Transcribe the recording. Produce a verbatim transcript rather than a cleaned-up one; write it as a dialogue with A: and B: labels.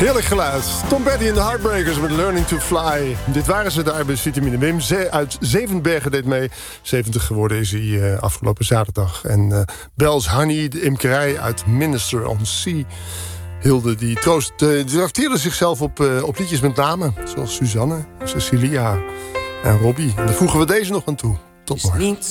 A: Heerlijk geluid. Tom Petty en de Heartbreakers met Learning to Fly. Dit waren ze daar bij Vitamine Wim. Ze uit Zevenbergen deed mee. zeventig geworden is hij uh, afgelopen zaterdag. En uh, Bells Honey, de imkerij uit Minister on Sea. Hilde die troost, uh, trakteerde zichzelf op, uh, op liedjes met namen. Zoals Suzanne, Cecilia en Robbie. En daar voegen we deze nog aan toe. Tot morgen.